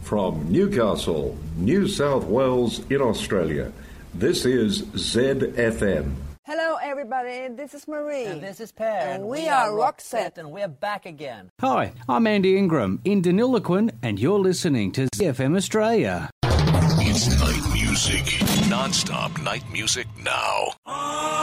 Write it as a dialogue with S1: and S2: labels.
S1: From Newcastle, New South Wales in Australia, this is ZFM.
S2: Hello everybody, this is Marie.
S3: And this is Per.
S2: And we are Roxette.
S3: And we're back again.
S4: Hi, I'm Andy Ingram in Deniliquin, and you're listening to ZFM Australia.
S5: It's night music. Non-stop night music now.